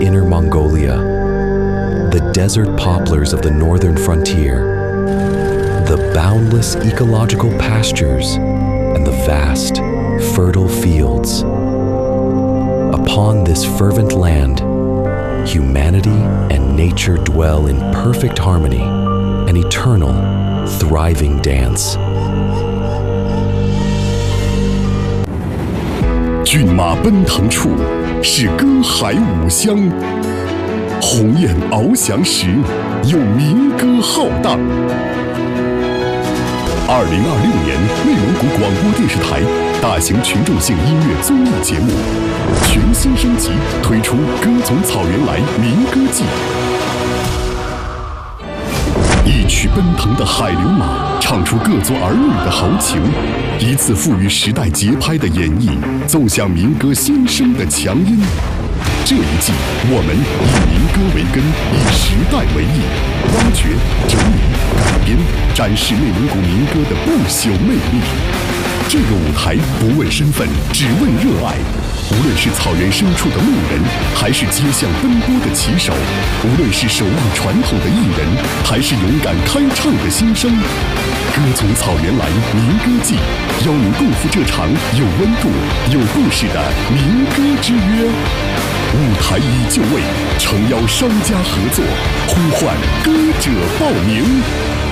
Inner Mongolia, the desert poplars of the northern frontier, the boundless ecological pastures, and the vast, fertile fields. Upon this fervent land, humanity and nature dwell in perfect harmony, an eternal, thriving dance. 骏马奔腾处，是歌海五乡；鸿雁翱翔时，有民歌浩荡。2026年，内蒙古广播电视台大型群众性音乐综艺节目全新升级，推出《歌从草原来》民歌季。一曲奔腾的海流马，唱出各族儿女的豪情；一次赋予时代节拍的演绎，奏响民歌新生的强音。这一季，我们以民歌为根，以时代为翼，挖掘、整理、改编，展示内蒙古民歌的不朽魅力。这个舞台不问身份，只问热爱。无论是草原深处的牧人，还是街巷奔波的骑手；无论是守望传统的艺人，还是勇敢开唱的新生。歌从草原来民歌季，邀您共赴这场有温度、有故事的民歌之约。舞台已就位，诚邀商家合作，呼唤歌者报名。